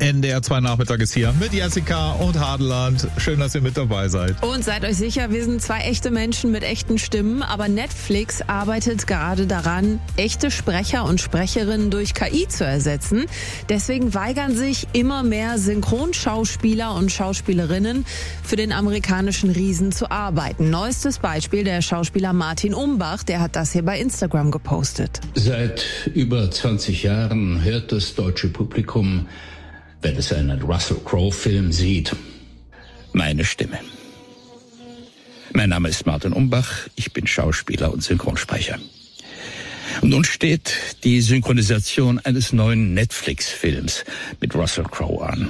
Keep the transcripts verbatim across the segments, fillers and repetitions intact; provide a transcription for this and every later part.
N D R zwei Nachmittag ist hier mit Jessica und Hadeland. Schön, dass ihr mit dabei seid. Und seid euch sicher, wir sind zwei echte Menschen mit echten Stimmen, aber Netflix arbeitet gerade daran, echte Sprecher und Sprecherinnen durch K I zu ersetzen. Deswegen weigern sich immer mehr Synchronschauspieler und Schauspielerinnen für den amerikanischen Riesen zu arbeiten. Neuestes Beispiel der Schauspieler Martin Umbach, der hat das hier bei Instagram gepostet. Seit über zwanzig Jahren hört das deutsche Publikum, wenn es einen Russell Crowe-Film sieht, meine Stimme. Mein Name ist Martin Umbach, ich bin Schauspieler und Synchronsprecher. Und nun steht die Synchronisation eines neuen Netflix-Films mit Russell Crowe an.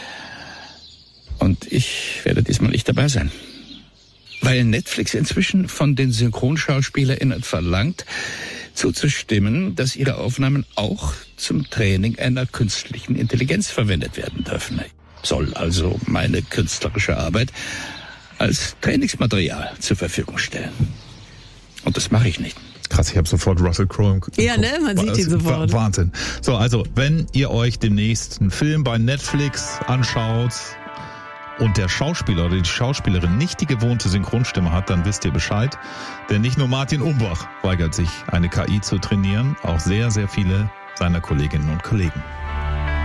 Und ich werde diesmal nicht dabei sein. Weil Netflix inzwischen von den SynchronschauspielerInnen verlangt, zuzustimmen, dass ihre Aufnahmen auch zum Training einer künstlichen Intelligenz verwendet werden dürfen. Soll also meine künstlerische Arbeit als Trainingsmaterial zur Verfügung stellen. Und das mache ich nicht. Krass, ich habe sofort Russell Crowe im Kopf. Ja, ne? Man sieht ihn sofort. Wahnsinn. So, also, wenn ihr euch demnächst einen Film bei Netflix anschaut und der Schauspieler oder die Schauspielerin nicht die gewohnte Synchronstimme hat, dann wisst ihr Bescheid. Denn nicht nur Martin Umbach weigert sich, eine K I zu trainieren, auch sehr, sehr viele seiner Kolleginnen und Kollegen.